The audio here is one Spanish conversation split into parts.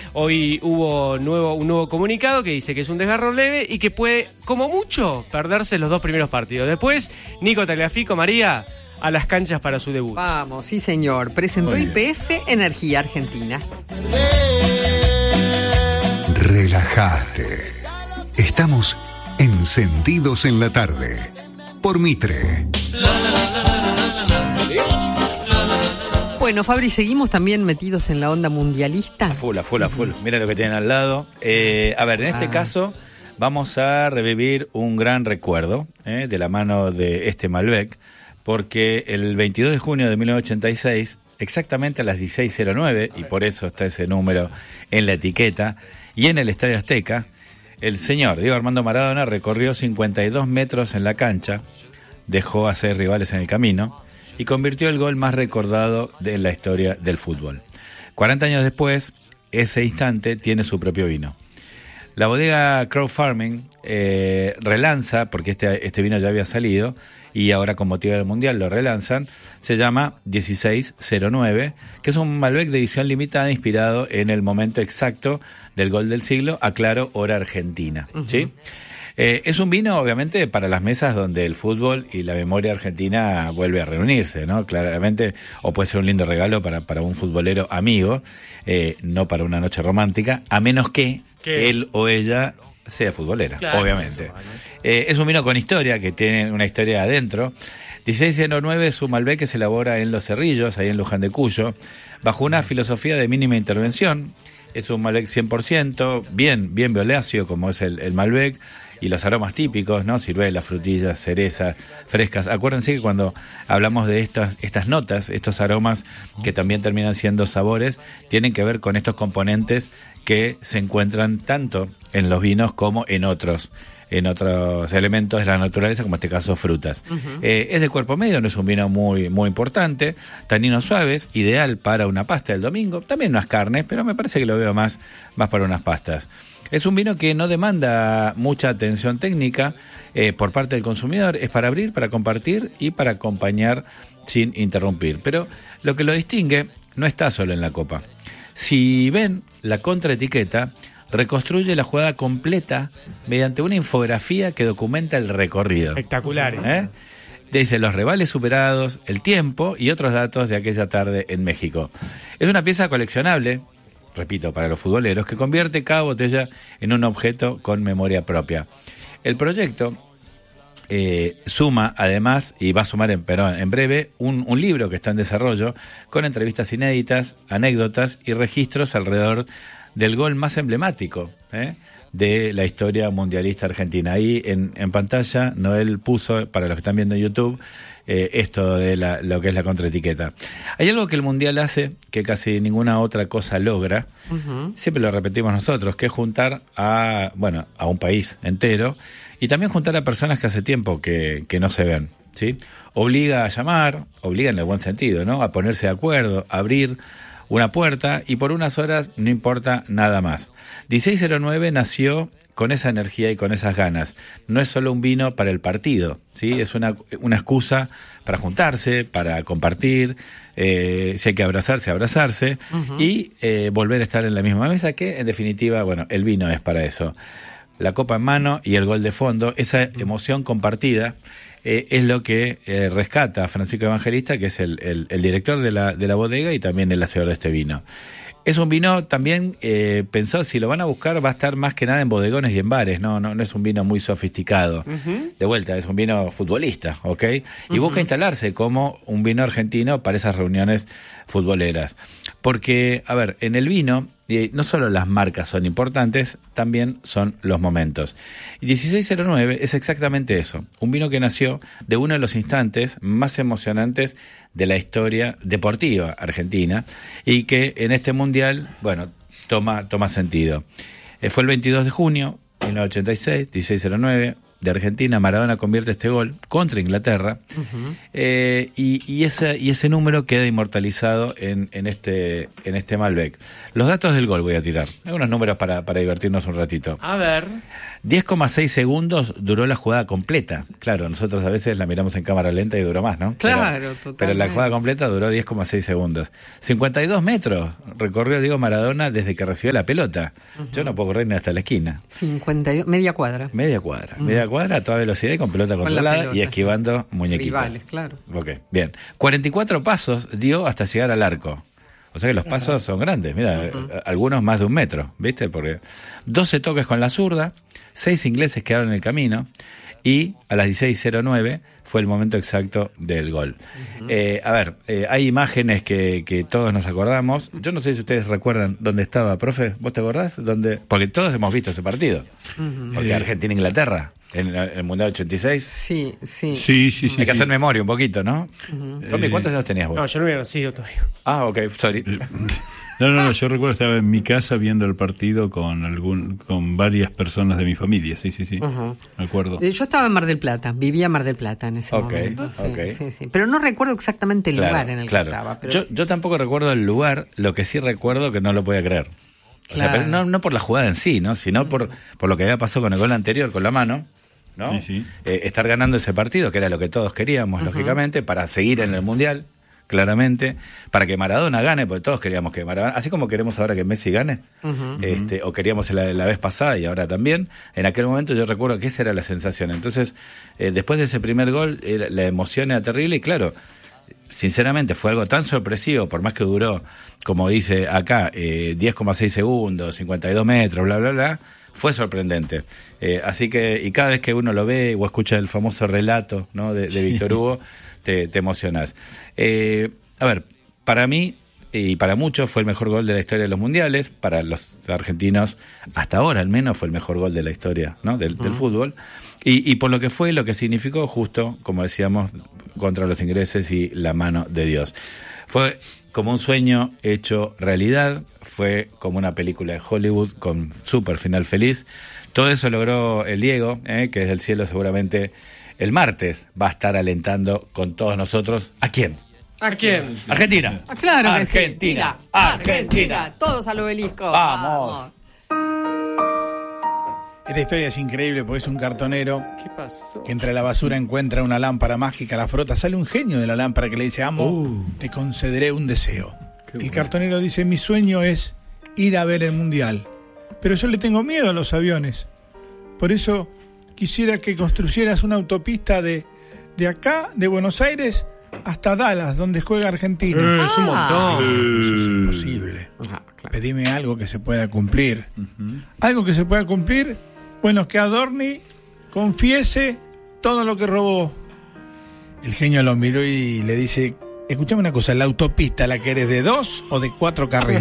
Hoy hubo un nuevo comunicado que dice que es un desgarro leve y que puede, como mucho, perderse los 2 primeros partidos. Después, Nico Tagliafico, María, a las canchas para su debut. Vamos, sí señor. Presentó YPF Energía Argentina. Relájate. Estamos encendidos en la tarde. Por Mitre. Bueno, Fabri, seguimos también metidos en la onda mundialista. A full. Mira lo que tienen al lado. A ver, en este caso vamos a revivir un gran recuerdo de la mano de este Malbec, porque el 22 de junio de 1986, exactamente a las 16:09, y por eso está ese número en la etiqueta, y en el Estadio Azteca, el señor Diego Armando Maradona recorrió 52 metros en la cancha, dejó a 6 rivales en el camino y convirtió el gol más recordado de la historia del fútbol. 40 años después, ese instante tiene su propio vino. La bodega Crow Farming relanza, porque este vino ya había salido, y ahora con motivo del Mundial lo relanzan, se llama 1609, que es un Malbec de edición limitada inspirado en el momento exacto del gol del siglo, aclaro, hora argentina. ¿Sí? Es un vino, obviamente, para las mesas donde el fútbol y la memoria argentina vuelve a reunirse, ¿no? Claramente, o puede ser un lindo regalo para un futbolero amigo, no para una noche romántica, a menos que él o ella sea futbolera, claro, obviamente. Es un vino con historia, que tiene una historia adentro. 1609 es un Malbec que se elabora en Los Cerrillos, ahí en Luján de Cuyo, bajo una filosofía de mínima intervención. Es un Malbec 100%, bien violáceo, como es el Malbec, y los aromas típicos, ¿no? Ciruelas, frutillas, cerezas, frescas. Acuérdense que cuando hablamos de estas notas, estos aromas que también terminan siendo sabores, tienen que ver con estos componentes que se encuentran tanto en los vinos como en otros elementos de la naturaleza, como en este caso frutas. Es de cuerpo medio, no es un vino muy importante, taninos suaves, ideal para una pasta del domingo, también unas carnes, pero me parece que lo veo más para unas pastas. Es un vino que no demanda mucha atención técnica por parte del consumidor, es para abrir, para compartir y para acompañar sin interrumpir. Pero lo que lo distingue no está solo en la copa. Si ven la contraetiqueta, reconstruye la jugada completa mediante una infografía que documenta el recorrido. Espectacular. Dice los rivales superados, el tiempo y otros datos de aquella tarde en México. Es una pieza coleccionable, repito, para los futboleros, que convierte cada botella en un objeto con memoria propia. El proyecto suma además, y va a sumar en breve, un libro que está en desarrollo con entrevistas inéditas, anécdotas y registros alrededor del gol más emblemático de la historia mundialista argentina. Ahí en pantalla Noel puso, para los que están viendo en YouTube, esto de lo que es la contraetiqueta. Hay algo que el Mundial hace que casi ninguna otra cosa logra, siempre lo repetimos nosotros, que es juntar a un país entero y también juntar a personas que hace tiempo que no se ven, ¿sí? Obliga a llamar, obliga en el buen sentido, ¿no? A ponerse de acuerdo, a abrir una puerta y por unas horas no importa nada más. 1609 nació con esa energía y con esas ganas. No es solo un vino para el partido, ¿sí? Es una excusa para juntarse, para compartir, si hay que abrazarse y volver a estar en la misma mesa, que en definitiva, el vino es para eso. La copa en mano y el gol de fondo, esa emoción compartida, es lo que rescata a Francisco Evangelista, que es el director de la bodega y también el hacedor de este vino. Es un vino también pensado, si lo van a buscar, va a estar más que nada en bodegones y en bares, no es un vino muy sofisticado. De vuelta, es un vino futbolista, ¿ok? Y busca instalarse como un vino argentino para esas reuniones futboleras. Porque, a ver, en el vino, no solo las marcas son importantes, también son los momentos. Y 1609 es exactamente eso, un vino que nació de uno de los instantes más emocionantes de la historia deportiva argentina y que en este mundial, toma sentido. Fue el 22 de junio de 1986, 1609, de Argentina, Maradona convierte este gol contra Inglaterra, y ese número queda inmortalizado en este Malbec. Los datos del gol voy a tirar, algunos números para divertirnos un ratito. A ver. 10,6 segundos duró la jugada completa. Claro, nosotros a veces la miramos en cámara lenta y duró más, ¿no? Claro, totalmente. Pero la jugada completa duró 10,6 segundos. 52 metros recorrió Diego Maradona desde que recibió la pelota. Yo no puedo correr ni hasta la esquina. 52, media cuadra. Media cuadra a toda velocidad y con pelota controlada y esquivando muñequitos. Rivales, claro. Ok, bien. 44 pasos dio hasta llegar al arco. O sea que los pasos son grandes, mira, algunos más de 1 metro, ¿viste? Porque 12 toques con la zurda, 6 ingleses quedaron en el camino y a las 16:09 fue el momento exacto del gol. Hay imágenes que todos nos acordamos. Yo no sé si ustedes recuerdan dónde estaba, profe, ¿vos te acordás? Porque todos hemos visto ese partido. Porque Argentina-Inglaterra. En el Mundial 86. Sí. Hay que hacer memoria un poquito, ¿no? Tommy, ¿cuántos años tenías vos? No, yo no había nacido todavía. Ah, ok, sorry. No, yo recuerdo estaba en mi casa viendo el partido con varias personas de mi familia, sí. Me acuerdo. Yo estaba en Mar del Plata, vivía en Mar del Plata en ese momento. Sí. Pero no recuerdo exactamente el lugar en el que estaba. Pero yo tampoco recuerdo el lugar, lo que sí recuerdo que no lo podía creer. O sea, pero no por la jugada en sí, ¿no? Sino por lo que había pasado con el gol anterior, con la mano, ¿no? Sí. Estar ganando ese partido, que era lo que todos queríamos, lógicamente, para seguir en el Mundial, claramente, para que Maradona gane, porque todos queríamos que Maradona, así como queremos ahora que Messi gane, o queríamos la vez pasada y ahora también, en aquel momento yo recuerdo que esa era la sensación. Entonces, después de ese primer gol, la emoción era terrible y claro, sinceramente fue algo tan sorpresivo, por más que duró, como dice acá, 10,6 segundos, 52 metros, bla, bla, bla, fue sorprendente. Así que, y cada vez que uno lo ve o escucha el famoso relato, ¿no? de Víctor Hugo, te emocionás. Para mí y para muchos fue el mejor gol de la historia de los mundiales, para los argentinos hasta ahora al menos fue el mejor gol de la historia, ¿no? del fútbol, y por lo que fue, lo que significó, justo como decíamos, contra los ingleses y la mano de Dios. Fue como un sueño hecho realidad, fue como una película de Hollywood con súper final feliz. Todo eso logró el Diego, que desde el cielo seguramente el martes va a estar alentando con todos nosotros. ¿A quién? ¿A quién? Argentina. Claro que sí. Argentina. Todos al obelisco. Vamos. Esta historia es increíble porque es un cartonero ¿Qué pasó? que entre la basura encuentra una lámpara mágica, la frota, sale un genio de la lámpara que le dice: amo, te concederé un deseo. El cartonero dice: mi sueño es ir a ver el mundial, pero yo le tengo miedo a los aviones. Por eso quisiera que construyeras una autopista de acá, de Buenos Aires, hasta Dallas, donde juega Argentina. Es un montón. Eso es imposible. Claro. Pedime algo que se pueda cumplir. Algo que se pueda cumplir. Bueno, que Adorni confiese todo lo que robó. El genio lo miró y le dice: escuchame una cosa, ¿la autopista la querés de 2 o de 4 carriles?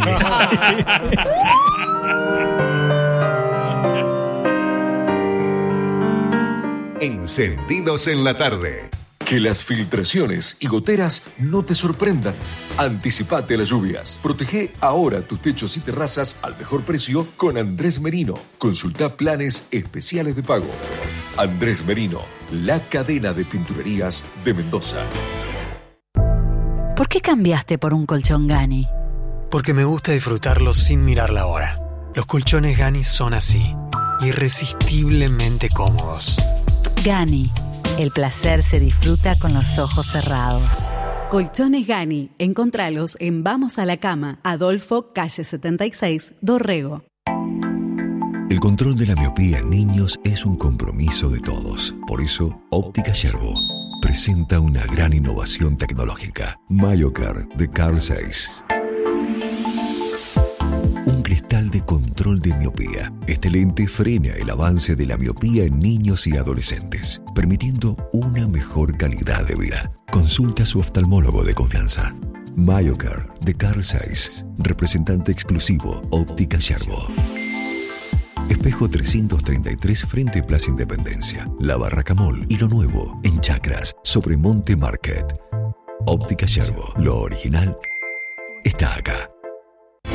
Encendidos en la tarde. Que las filtraciones y goteras no te sorprendan. Anticipate a las lluvias. Protege ahora tus techos y terrazas al mejor precio con Andrés Merino. Consulta planes especiales de pago. Andrés Merino, la cadena de pinturerías de Mendoza. ¿Por qué cambiaste por un colchón Gani? Porque me gusta disfrutarlo sin mirar la hora. Los colchones Gani son así, irresistiblemente cómodos. Gani. El placer se disfruta con los ojos cerrados. Colchones Gani. Encontralos en Vamos a la Cama, Adolfo, calle 76, Dorrego. El control de la miopía en niños es un compromiso de todos. Por eso, Óptica Yerbo presenta una gran innovación tecnológica. MyoCare de Carl Zeiss. Un cristal de control de miopía. Este lente frena el avance de la miopía en niños y adolescentes, permitiendo una mejor calidad de vida. Consulta a su oftalmólogo de confianza. MyoCare de Carl Zeiss, representante exclusivo Óptica Yerbo. Espejo 333 frente Plaza Independencia, La Barraca Mall y lo nuevo en Chacras, sobre Monte Market. Óptica Yerbo, lo original está acá.